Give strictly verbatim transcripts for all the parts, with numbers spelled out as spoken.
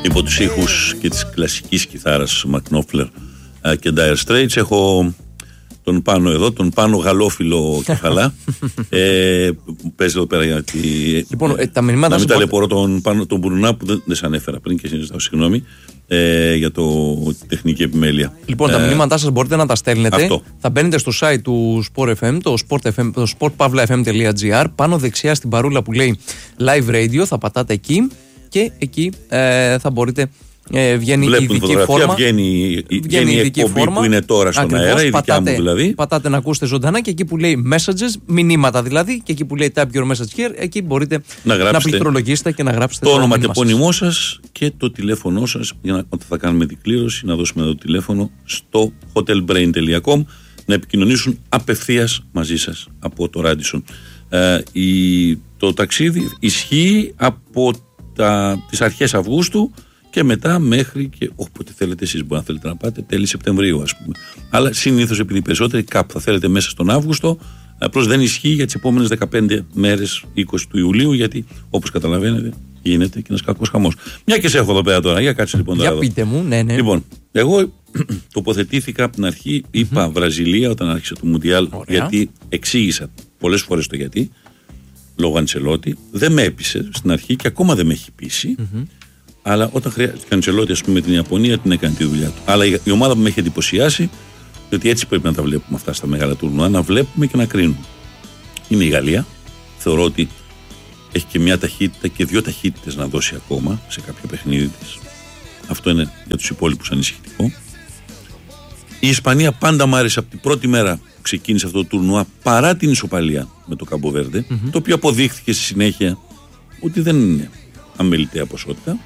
Υπό τους ήχους και της κλασικής κιθάρας Μακνόφλερ και Dire Straits έχω τον Πάνο εδώ, τον Πάνο γαλόφιλο κεφαλά. ε, παίζει εδώ πέρα γιατί. Λοιπόν, ε, τα μηνύματα. Να μην ταλαιπωρώ τον, τον Μπουρνά που δεν, δεν σε ανέφερα πριν και συνιστάω συγγνώμη ε, για το τεχνική επιμέλεια. Λοιπόν, ε, τα μηνύματά σας μπορείτε να τα στέλνετε. Αυτό. Θα μπαίνετε στο site του Sport εφ εμ, το sport pavla f m τελεία g r. Πάνω δεξιά στην παρούλα που λέει Live Radio, θα πατάτε εκεί και εκεί ε, θα μπορείτε. Ε, βγαίνει η ειδική φόρμα. Βγαίνει, βγαίνει η εκπομπή φόρμα, που είναι τώρα στον ακριβώς, αέρα, η δικιά πατάτε, μου δηλαδή. Πατάτε να ακούσετε ζωντανά και εκεί που λέει messages, μηνύματα δηλαδή, και εκεί που λέει type your message here, εκεί μπορείτε να, να πληκτρολογήσετε και να γράψετε το, το όνομα και επώνυμό σας και το τηλέφωνό σας για να, όταν θα κάνουμε δικλήρωση, να δώσουμε το τηλέφωνο στο hotelbrain τελεία com να επικοινωνήσουν απευθείας μαζί σας από το Radisson. Ε, η, το ταξίδι ισχύει από τα, τις αρχές Αυγούστου και μετά μέχρι και όποτε θέλετε εσείς, μπορεί να θέλετε να πάτε τέλη Σεπτεμβρίου, ας πούμε. Αλλά συνήθως επειδή περισσότεροι κάπου θα θέλετε μέσα στον Αύγουστο, απλώς δεν ισχύει για τις επόμενες δεκαπέντε μέρες, είκοσι του Ιουλίου, γιατί όπως καταλαβαίνετε γίνεται και ένας κακός χαμός. Μια και σε έχω εδώ πέρα τώρα, για κάτσε λοιπόν τώρα. Για πείτε μου, ναι, ναι. Λοιπόν, εγώ τοποθετήθηκα από την αρχή, είπα mm-hmm. Βραζιλία όταν άρχισε το Μουντιάλ, γιατί εξήγησα πολλές φορές το γιατί, λόγω Αντσελότη. Δεν με έπεισε στην αρχή και ακόμα δεν με έχει πείσει. Mm-hmm. Αλλά όταν χρειάζεται ο Αντσελότη, ας πούμε, την Ιαπωνία, την έκανε τη δουλειά του. Αλλά η ομάδα που με έχει εντυπωσιάσει, διότι έτσι πρέπει να τα βλέπουμε αυτά στα μεγάλα τουρνουά, να βλέπουμε και να κρίνουμε. Είναι η Γαλλία. Θεωρώ ότι έχει και μια ταχύτητα και δύο ταχύτητες να δώσει ακόμα σε κάποιο παιχνίδι της. Αυτό είναι για τους υπόλοιπους ανησυχητικό. Η Ισπανία πάντα μ' άρεσε από την πρώτη μέρα που ξεκίνησε αυτό το τουρνουά, παρά την ισοπαλία με το Καμποβέρντε, mm-hmm. το οποίο αποδείχθηκε στη συνέχεια ότι δεν είναι αμεληταία ποσότητα.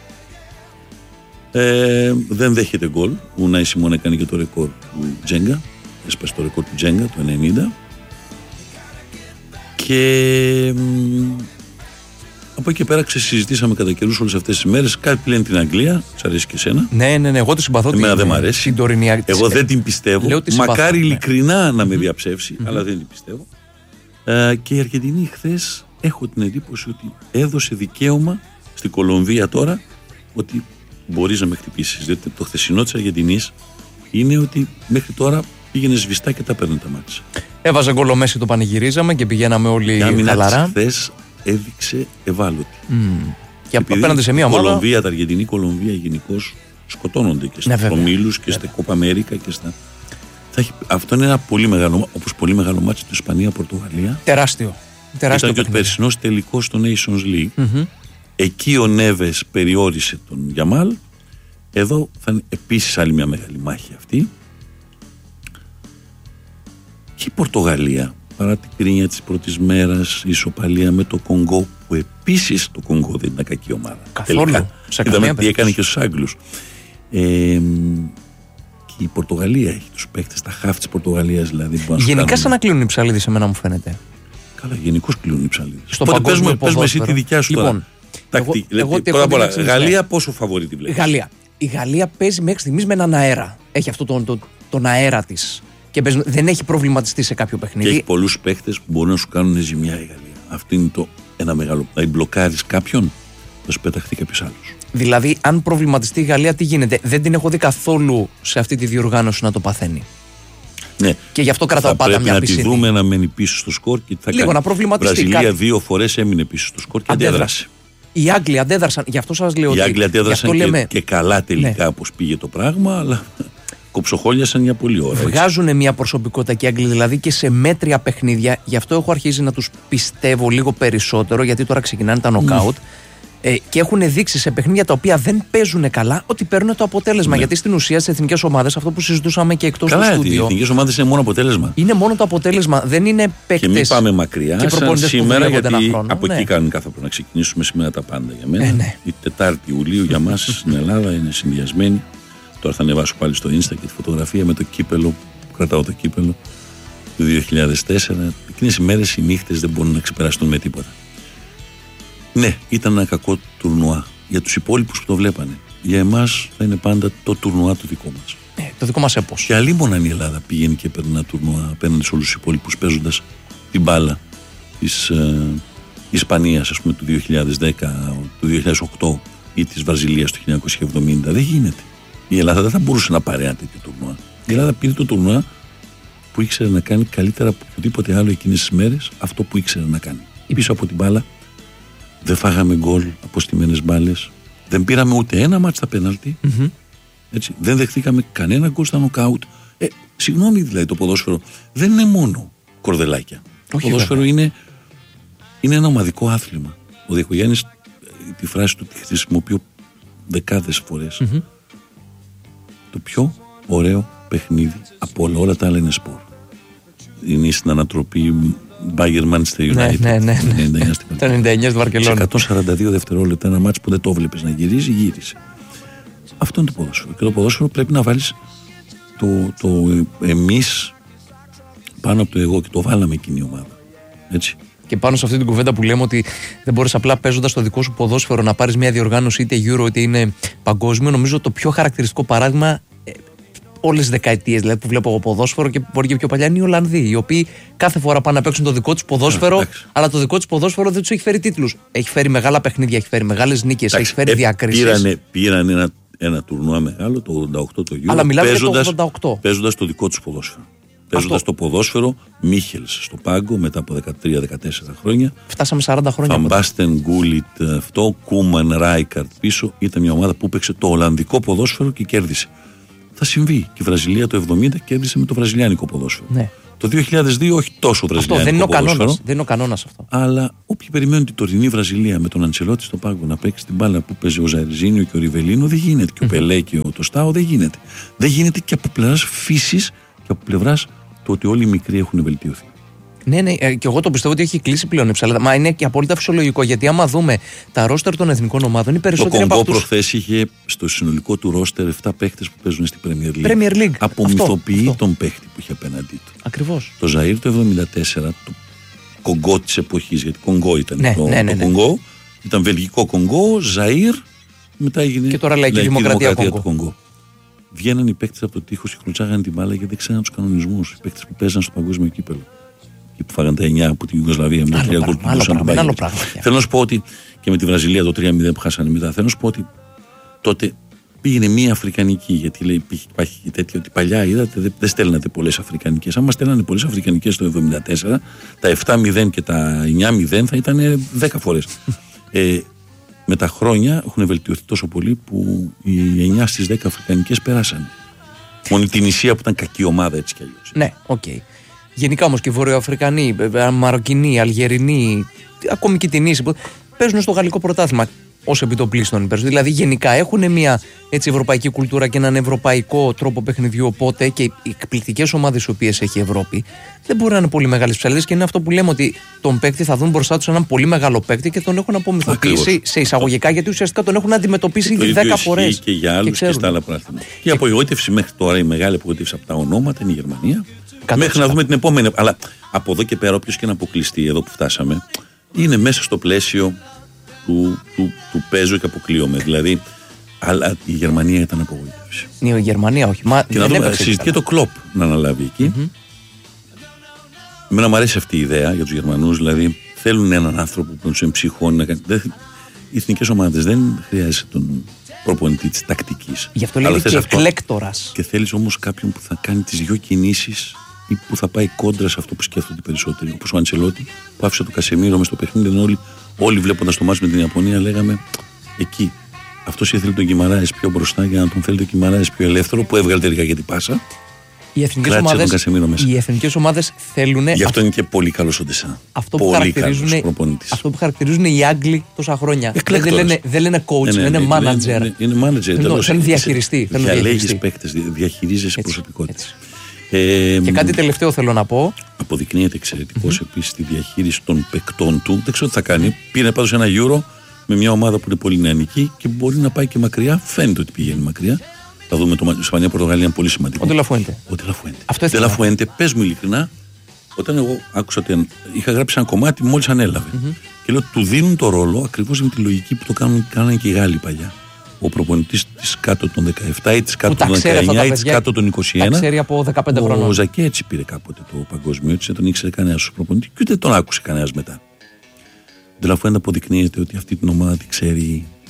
Ε, δεν δέχεται γκολ. Ο Ουνάι Σιμών έκανε και το ρεκόρ του Τζέγκα. Έσπασε το ρεκόρ του Τζέγκα το ενενήντα. Και μ, από εκεί και πέρα ξεσυζητήσαμε κατά καιρούς όλες αυτές τις μέρες. Κάποιοι λένε την Αγγλία. Σ' αρέσει και εσένα? Ναι, ναι, ναι. Εγώ τη συμπαθώ. Εμένα δεν μ' αρέσει. Εγώ δεν την πιστεύω. Μακάρι ειλικρινά να με διαψεύσει, mm-hmm. αλλά δεν την πιστεύω. Ε, και η Αργεντινή χθες έχω την εντύπωση ότι έδωσε δικαίωμα στην Κολομβία τώρα ότι μπορείς να με χτυπήσεις. Διότι το χθεσινό της Αργεντινής είναι ότι μέχρι τώρα πήγαινε σβηστά και τα παίρνει τα μάτια. Έβαζε γκολ ο Μέση, το πανηγυρίζαμε και πηγαίναμε όλοι χαλαρά. Χθες έδειξε ευάλωτη. Mm. Και απέναντι σε μια ομάδα. Η Κολομβία, τα Αργεντινή Κολομβία γενικώς σκοτώνονται και στους ναι, ομίλους και στα Κόπα Αμέρικα και στα. Θα έχει... Αυτό είναι ένα πολύ μεγάλο, όπως πολύ μεγάλο μάτσο του Ισπανία-Πορτογαλία. Τεράστιο. Τεράστιο. Ήταν και ο περσινός τελικός στο Nations League. Mm-hmm. Εκεί ο Νέβες περιόρισε τον Γιαμάλ. Εδώ θα είναι επίσης άλλη μια μεγάλη μάχη αυτή. Και η Πορτογαλία, παρά την κρίνια της πρώτης μέρας, η ισοπαλία με το Κονγκό, που επίσης το Κονγκό δεν ήταν κακή ομάδα. Καθόλου. Είδαμε τι έκανε και στους Άγγλους. Ε, και η Πορτογαλία έχει τους παίκτες, τα χάφη της Πορτογαλίας δηλαδή. Γενικά σαν να κλείνουν οι ψαλίδες, εμένα μου φαίνεται. Καλά, γενικώς κλείνουν οι ψαλίδες. Στο παγκόσμιο πες με εσύ τη δικιά σου λοιπόν, τώρα. Τακτή. Εγώ, εγώ, πρώτα απ' όλα, Γαλλία πόσο φαβορί τη βλέπεις? Γαλλία. Η Γαλλία παίζει μέχρι στιγμής με έναν αέρα. Έχει αυτό τον, τον, τον αέρα της. Και παίζει, δεν έχει προβληματιστεί σε κάποιο παιχνίδι. Και έχει πολλούς παίχτες που μπορούν να σου κάνουν ζημιά η Γαλλία. Αυτό είναι το ένα μεγάλο. Να μπλοκάρεις κάποιον, θα σου πεταχθεί κάποιος άλλος. Δηλαδή, αν προβληματιστεί η Γαλλία, τι γίνεται? Δεν την έχω δει καθόλου σε αυτή τη διοργάνωση να το παθαίνει. Ναι. Και γι' αυτό κρατάω πάντα μια πισίνη. Θα πρέπει να τη δούμε να μένει πίσω στο σκορ και θα λίγο κάνει. Να προβληματιστεί. Η Βραζιλία δύο φορές έμεινε πίσω στο σκορ και αντέδρασε. Οι Άγγλοι αντέδρασαν, γι' αυτό σας λέω. Οι Άγγλοι αντέδρασαν και, λέμε... και καλά τελικά, ναι. Όπως πήγε το πράγμα, αλλά κοψοχόλιασαν για πολλή ώρα. Βγάζουν μια προσωπικότητα και οι Άγγλοι δηλαδή και σε μέτρια παιχνίδια. Γι' αυτό έχω αρχίσει να τους πιστεύω λίγο περισσότερο, γιατί τώρα ξεκινάνε τα νοκάουτ. Mm. Ε, και έχουν δείξει σε παιχνίδια τα οποία δεν παίζουν καλά ότι παίρνουν το αποτέλεσμα. Ναι. Γιατί στην ουσία στις εθνικές ομάδες, αυτό που συζητούσαμε και εκτός του στούντιο. Οι εθνικές ομάδες είναι μόνο αποτέλεσμα. Είναι μόνο το αποτέλεσμα, δεν είναι παίκτες. Και μην πάμε μακριά. Σαν σήμερα, γιατί χρόνο, από ναι. εκεί κάνουν κάθε να ξεκινήσουμε σήμερα τα πάντα για μένα. Ε, ναι. Η Τετάρτη Ιουλίου για μας στην Ελλάδα είναι συνδυασμένη. Τώρα θα ανεβάσω πάλι στο Insta και τη φωτογραφία με το κύπελο, που κρατάω το κύπελο του δύο χιλιάδες τέσσερα. Εκείνες οι μέρες, οι νύχτες δεν μπορούν να ξεπεραστούν με τίποτα. Ναι, ήταν ένα κακό τουρνουά για τους υπόλοιπους που το βλέπανε. Για εμάς θα είναι πάντα το τουρνουά το δικό μας. Ε, το δικό μας έπος. Και αλλήμον η Ελλάδα πηγαίνει και παίρνει ένα τουρνουά απέναντι σε όλους τους υπόλοιπους, παίζοντας την μπάλα της ε, Ισπανίας, ας πούμε, του δύο χιλιάδες δέκα, του δύο χιλιάδες οκτώ, ή της Βραζιλίας το χίλια εννιακόσια εβδομήντα. Δεν γίνεται. Η Ελλάδα δεν θα μπορούσε να πάρει ένα τέτοιο τουρνουά. Η Ελλάδα πήρε το τουρνουά που ήξερε να κάνει καλύτερα από οτιδήποτε άλλο εκείνες τις μέρες, αυτό που ήξερε να κάνει. Πίσω από την μπάλα, δεν φάγαμε γκολ από στημένες μπάλες, δεν πήραμε ούτε ένα μάτς στα πέναλτι, mm-hmm. έτσι, δεν δεχτήκαμε κανένα γκολ στα νοκάουτ. Ε, συγγνώμη, δηλαδή το ποδόσφαιρο δεν είναι μόνο κορδελάκια. Το ποδόσφαιρο είναι, είναι ένα ομαδικό άθλημα. Ο Διεκογιάννης, τη φράση του τη χρησιμοποιώ δεκάδες φορές. Mm-hmm. Το πιο ωραίο παιχνίδι από όλα, όλα τα άλλα είναι σπορ. Είναι στην ανατροπή Bayern Manchester United. Ναι, ναι, ναι. Το ενενήντα εννιά στη Βαρκελόνη. Σε εκατόν σαράντα δύο δευτερόλεπτα ένα μάτς που δεν το βλέπεις να γυρίζει, γύρισε. Αυτό είναι το ποδόσφαιρο. Και το ποδόσφαιρο πρέπει να βάλεις το, το εμείς πάνω από το εγώ, και το βάλαμε εκείνη η ομάδα. Έτσι. Και πάνω σε αυτή την κουβέντα που λέμε ότι δεν μπορείς απλά παίζοντας το δικό σου ποδόσφαιρο να πάρεις μια διοργάνωση είτε Euro είτε είναι παγκόσμιο, νομίζω το πιο χαρακτηριστικό παράδειγμα όλες τις δεκαετίες δηλαδή, που βλέπω εγώ ποδόσφαιρο και μπορεί και πιο παλιά είναι οι Ολλανδοί, οι οποίοι κάθε φορά πάνε να παίξουν το δικό τους ποδόσφαιρο, yeah, αλλά το δικό τους ποδόσφαιρο δεν τους έχει φέρει τίτλους. Έχει φέρει μεγάλα παιχνίδια, έχει φέρει μεγάλες νίκες, έχει φέρει ε, διακρίσεις. Πήρανε, πήραν ένα, ένα τουρνουά μεγάλο, το ογδόντα οκτώ το Euro, αλλά μιλάμε για το ογδόντα οκτώ. Παίζοντας το δικό τους ποδόσφαιρο. Παίζοντας το ποδόσφαιρο, Μίχελς στο πάγκο μετά από δεκατρία δεκατέσσερα χρόνια. Φτάσαμε σαράντα χρόνια. Φαμπάστεν, Γκούλιτ, αυτό, Κούμαν, Ράικαρτ πίσω. Ήταν μια ομάδα που παίξε το Ολλανδικό ποδόσφαιρο και κέρδισε. Θα συμβεί. Και η Βραζιλία το εβδομήντα κέρδισε με το βραζιλιάνικο ποδόσφαιρο. Ναι. Το δύο χιλιάδες δύο όχι τόσο βραζιλιάνικο αυτό, δεν είναι ποδόσφαιρο. Κανόνας, δεν είναι ο κανόνας αυτό. Αλλά όποιοι περιμένουν την τωρινή Βραζιλία με τον Αντσελότη στο πάγκο να παίξει την μπάλα που παίζει ο Ζαριζίνιο και ο Ριβελίνο, δεν γίνεται. Και ο Πελέ και ο Τοστάο δεν γίνεται. Δεν γίνεται και από πλευράς φύσης και από πλευράς του ότι όλοι οι μικροί έχουν βελτιωθεί. Ναι, ναι, και εγώ το πιστεύω ότι έχει κλείσει πλέον η ψαλίδα. Μα είναι και απόλυτα φυσιολογικό, γιατί άμα δούμε τα ρόστερ των εθνικών ομάδων, οι περισσότεροι από αυτούς... Το Κονγκό προχθές είχε στο συνολικό του ρόστερ επτά παίχτες που παίζουν στην Premier League. Premier League. Απομυθοποιεί τον παίχτη που είχε απέναντί του. Ακριβώς. Το Ζαΐρ το εβδομήντα τέσσερα, το Κονγκό της εποχής, γιατί Κονγκό ήταν ναι, το, ναι, ναι, το ναι. Κονγκό, ήταν βελγικό Κονγκό, Ζαΐρ, μετά έγινε και τώρα λαϊκή, λαϊκή δημοκρατία, δημοκρατία του Κονγκό. Βγαίναν οι παίκτες από το τείχος και κλουτσάγανε την μπάλα γιατί δεν ξέραν τους κανονισμούς. Οι παίκτες που παίζαν στο παγκόσμιο κύπελλο. Και που φάγαν τα εννιά από την Ιουγκοσλαβία με το τρία γκολ που μπορούσαν να τον πάγουν. Θέλω να σου πω ότι και με τη Βραζιλία το τρία μηδέν που χάσανε μετά, θέλω να σου πω ότι τότε πήγαινε μία Αφρικανική. Γιατί λέει, υπάρχει τέτοιο ότι παλιά είδατε δεν, δεν στέλνατε πολλές Αφρικανικές. Αν μας στέλνανε πολλές Αφρικανικές το εβδομήντα τέσσερα, τα επτά μηδέν και τα εννιά μηδέν θα ήταν δέκα φορές. ε, με τα χρόνια έχουν βελτιωθεί τόσο πολύ που οι εννιά στις δέκα Αφρικανικές περάσανε. Μόνο την Ισία που ήταν κακή ομάδα έτσι κι αλλιώς. Ναι, οκ. Okay. Γενικά όμως και Βορειοαφρικανοί, Μαροκινοί, Αλγερινοί, ακόμη και την Ίση, παίζουν στο γαλλικό πρωτάθλημα ως επιτοπλίστων. Δηλαδή γενικά έχουν μια έτσι, ευρωπαϊκή κουλτούρα και έναν ευρωπαϊκό τρόπο παιχνιδιού. Οπότε και οι εκπληκτικές ομάδες οι οποίες έχει η Ευρώπη δεν μπορεί να είναι πολύ μεγάλες ψαλίδες και είναι αυτό που λέμε ότι τον παίκτη θα δουν μπροστά τους έναν πολύ μεγάλο παίκτη και τον έχουν απομυθοποιήσει σε εισαγωγικά γιατί ουσιαστικά τον έχουν αντιμετωπίσει ήδη δέκα φορές. Και για άλλους και, και στα άλλα πράγματα. Και η απογοήτευση μέχρι τώρα, η μεγάλη απογοήτευση από τα ονόματα είναι η Γερμανία. Μέχρι να δούμε την επόμενη. Αλλά από εδώ και πέρα, όποιος και να αποκλειστεί εδώ που φτάσαμε, είναι μέσα στο πλαίσιο του, του, του παίζω και αποκλείομαι. Δηλαδή, αλλά η Γερμανία ήταν απογοήτευση. Η Γερμανία, όχι. Μα και να δούμε, συζητεί το Κλοπ να αναλάβει εκεί. Mm-hmm. Εμένα μου αρέσει αυτή η ιδέα για τους Γερμανούς. Δηλαδή, θέλουν έναν άνθρωπο που τους εμψυχώνει να κάνει. Οι εθνικές ομάδες δεν χρειάζεται τον προπονητή της τακτικής. Γι' αυτό λέει και εκλέκτορας. Και θέλεις όμως κάποιον που θα κάνει τις δυο κινήσεις ή που θα πάει κόντρα σε αυτό που σκέφτονται περισσότεροι. Όπως ο Αντσελότη που άφησε το Κασεμίρο μες στο παιχνίδι, ενώ όλοι, όλοι βλέποντας το μάτς με την Ιαπωνία λέγαμε εκεί. Αυτός ήθελε τον Κιμαράες πιο μπροστά για να τον θέλει τον Κιμαράες πιο ελεύθερο, που έβγαλε τελικά για την πάσα. Οι εθνικές ομάδες, οι εθνικές ομάδες θέλουν. Γι' αυτό είναι και πολύ καλός ο Ντεσά. Αυτό, πολύ αυτό που χαρακτηρίζουν οι Άγγλοι τόσα χρόνια. Δεν λένε, δεν λένε coach, ναι, ναι, ναι, λένε manager. Είναι, είναι manager. Θέλουν διαχειριστή. Διαλέγεις παίκτες, διαχειρίζεσαι προσωπικότητες. Ε, και κάτι τελευταίο θέλω να πω. Αποδεικνύεται εξαιρετικός mm-hmm. επίσης στη διαχείριση των παικτών του. Δεν ξέρω τι θα κάνει. Πήρε πάντως ένα Euro με μια ομάδα που είναι πολύ νεανική και μπορεί να πάει και μακριά. Φαίνεται ότι πηγαίνει μακριά. Θα δούμε το Ισπανία-Πορτογαλία είναι πολύ σημαντικό. Ο Ντελαφουέντε. Ο Ντελαφουέντε, πες μου ειλικρινά, όταν εγώ άκουσα ότι είχα γράψει ένα κομμάτι μόλις ανέλαβε. Mm-hmm. Και λέω του δίνουν το ρόλο ακριβώς με τη λογική που το κάνουν, κάνουν και οι Γάλλοι παλιά. Ο προπονητής της κάτω των δεκαεπτά ή της κάτω των δεκαεννιά ή της κάτω των είκοσι ένα. Τα ξέρει από δεκαπέντε χρονών. Ο Ζακέ έτσι πήρε κάποτε το παγκόσμιο, έτσι δεν τον ήξερε κανένας ως προπονητή και ούτε τον άκουσε κανένας μετά. Ο Ντελαφουέντε αποδεικνύεται ότι αυτή την ομάδα τη ξέρει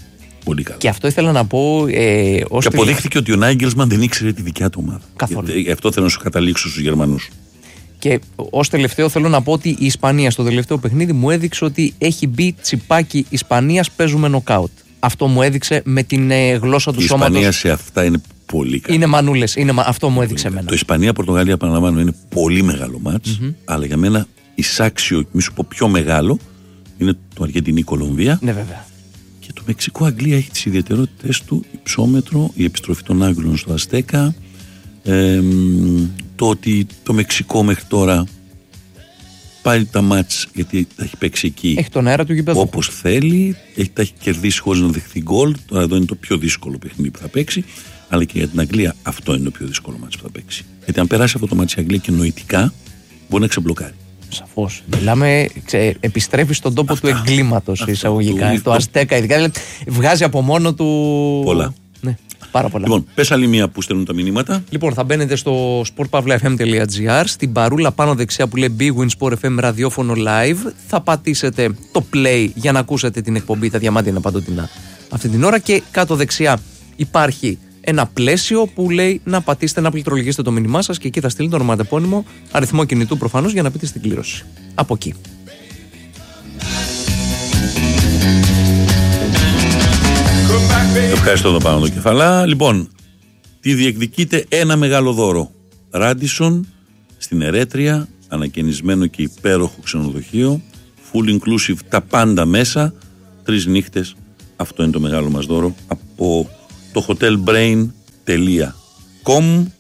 Πολύ καλά. Και αυτό ήθελα να πω. Ε, ως και αποδείχθηκε τελ... ότι ο Νάγκελσμαν δεν ήξερε τη δικιά του ομάδα. Καθόλου. Γι' αυτό θέλω να σου καταλήξω στους Γερμανούς. Και ως τελευταίο θέλω να πω ότι η Ισπανία στο τελευταίο παιχνίδι μου έδειξε ότι έχει μπει τσιπάκι Ισπανίας, παίζουμε νοκάουτ. Αυτό μου έδειξε με την ε, γλώσσα του σώματος. Η Ισπανία σε αυτά είναι πολύ καλή. Είναι μανούλες. Είναι, αυτό μου έδειξε εμένα. Το Ισπανία-Πορτογαλία, επαναλαμβάνω, είναι πολύ μεγάλο μάτς. Mm-hmm. Αλλά για μένα εισάξιο, μη σου πω πιο μεγάλο, είναι το Αργεντινή-Κολομβία. Ναι, βέβαια. Και το Μεξικό-Αγγλία έχει τις ιδιαιτερότητες του, υψόμετρο, η επιστροφή των Άγγλων στο Αστέκα. Ε, το ότι το Μεξικό μέχρι τώρα πάρει τα μάτς, γιατί τα έχει παίξει εκεί, έχει τον αέρα του γηπέδου όπως θέλει, έχει, τα έχει κερδίσει χωρίς να δεχθεί γκολ. Τώρα εδώ είναι το πιο δύσκολο παιχνίδι που θα παίξει, αλλά και για την Αγγλία αυτό είναι το πιο δύσκολο μάτς που θα παίξει, γιατί αν περάσει αυτό το μάτς η Αγγλία και νοητικά μπορεί να ξεμπλοκάρει. Σαφώς. Μιλάμε, ξε, επιστρέφει στον τόπο αυτά, του εγκλήματος εισαγωγικά. Το, το Αστέκα, ειδικά δηλαδή, βγάζει από μόνο του. Πολλά. Ναι, πάρα πολλά. Λοιπόν, πες άλλη μία που στέλνουν τα μηνύματα. Λοιπόν, θα μπαίνετε στο sport pavla f m dot g r, στην παρούλα πάνω δεξιά που λέει Big Win Sport εφ εμ ραδιόφωνο live. Θα πατήσετε το play για να ακούσετε την εκπομπή, τα διαμάντια παντοτινά αυτή την ώρα. Και κάτω δεξιά υπάρχει ένα πλαίσιο που λέει να πατήσετε να πληκτρολογήσετε το μήνυμά σας και εκεί θα στείλει το ονοματεπώνυμο, αριθμό κινητού προφανώς, για να πείτε στην κλήρωση. Από εκεί. Ευχαριστώ εδώ πάνω το κεφαλά. Λοιπόν, τι διεκδικείται? Ένα μεγάλο δώρο. Ράντισον στην Ερέτρια, ανακαινισμένο και υπέροχο ξενοδοχείο, full inclusive, τα πάντα μέσα, τρεις νύχτες. Αυτό είναι το μεγάλο μας δώρο από το hotelbrain τελεία com.